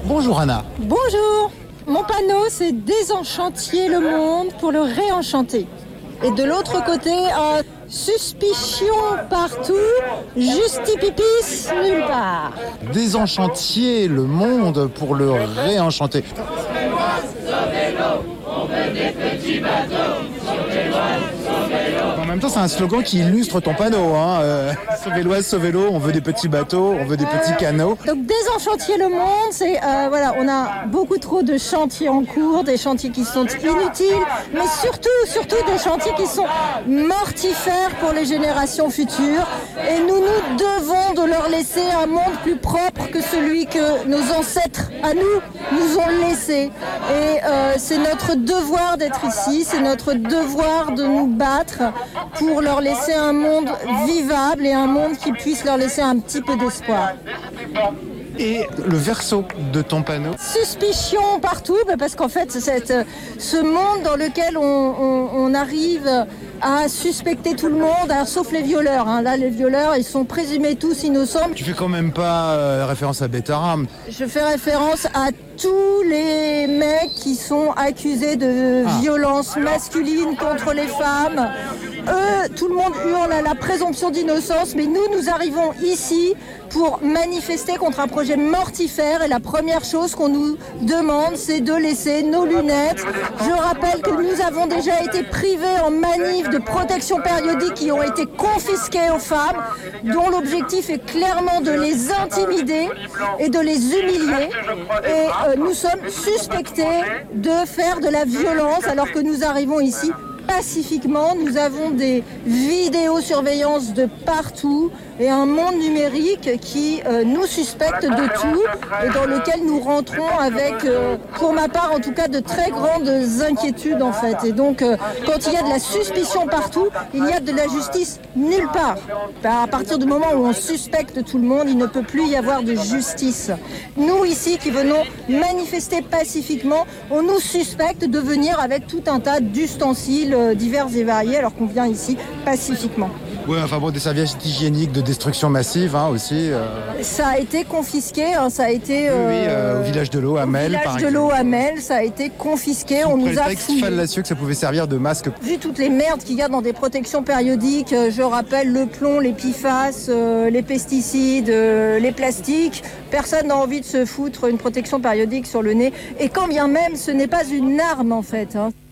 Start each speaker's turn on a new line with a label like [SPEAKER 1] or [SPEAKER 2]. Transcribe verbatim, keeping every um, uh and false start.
[SPEAKER 1] Bonjour Anna.
[SPEAKER 2] Bonjour. Mon panneau, c'est Désenchantiez le monde pour le réenchanter. Et de l'autre côté, euh, suspicion partout, justipipis nulle part.
[SPEAKER 1] Désenchantiez le monde pour le réenchanter.
[SPEAKER 3] Sauvez-moi, sauvez-l'eau, on veut des petits bateaux. Sauvez-moi, sauvez-l'eau.
[SPEAKER 1] En même temps, c'est un slogan qui illustre ton panneau. Hein. Euh, sauvez l'Oise, sauvez l'eau, on veut des petits bateaux, on veut des petits canots.
[SPEAKER 2] Donc Désenchantiez le monde, c'est euh, voilà, on a beaucoup trop de chantiers en cours, des chantiers qui sont inutiles, mais surtout, surtout des chantiers qui sont mortifères pour les générations futures. Et nous nous devons de leur laisser un monde plus propre que celui que nos ancêtres à nous nous ont laissé. Et euh, c'est notre devoir d'être ici, c'est notre devoir de nous battre pour leur laisser un monde vivable et un monde qui puisse leur laisser un petit peu d'espoir.
[SPEAKER 1] Et le verso de ton panneau?
[SPEAKER 2] Suspicion partout, parce qu'en fait, cette, ce monde dans lequel on, on, on arrive à suspecter tout le monde, hein, sauf les violeurs. Hein. Là, les violeurs, ils sont présumés tous innocents.
[SPEAKER 1] Tu fais quand même pas euh, référence à Betaram.
[SPEAKER 2] Je fais référence à tous les mecs qui sont accusés de ah. violence masculine contre les femmes. Eux, tout le monde hurle à la présomption d'innocence, mais nous, nous arrivons ici pour manifester contre un projet mortifère. Et la première chose qu'on nous demande, c'est de laisser nos lunettes. Je rappelle que nous avons déjà été privés en manif de protection périodique qui ont été confisquées aux femmes, dont l'objectif est clairement de les intimider et de les humilier. Et euh, nous sommes suspectés de faire de la violence alors que nous arrivons ici pacifiquement. Nous avons des vidéosurveillances de partout et un monde numérique qui euh, nous suspecte de tout et dans lequel nous rentrons avec, euh, pour ma part en tout cas, de très grandes inquiétudes en fait. Et donc, euh, quand il y a de la suspicion partout, il y a de la justice nulle part. À partir du moment où on suspecte tout le monde, il ne peut plus y avoir de justice. Nous ici qui venons manifester pacifiquement, on nous suspecte de venir avec tout un tas d'ustensiles divers et variés alors qu'on vient ici pacifiquement.
[SPEAKER 1] Oui, enfin bon, des serviettes hygiéniques de destruction massive hein, aussi. Euh...
[SPEAKER 2] Ça a été confisqué, hein, ça a été...
[SPEAKER 1] Euh, oui, oui euh, au village de l'eau à Mel,
[SPEAKER 2] par exemple. Au village de l'eau à Mel, ça a été confisqué,
[SPEAKER 1] Sous
[SPEAKER 2] on nous a
[SPEAKER 1] prétexte fallacieux que ça pouvait servir de masque.
[SPEAKER 2] Vu toutes les merdes qu'il y a dans des protections périodiques, je rappelle le plomb, les P F A S, euh, les pesticides, euh, les plastiques, personne n'a envie de se foutre une protection périodique sur le nez. Et quand bien même, ce n'est pas une arme en fait, hein.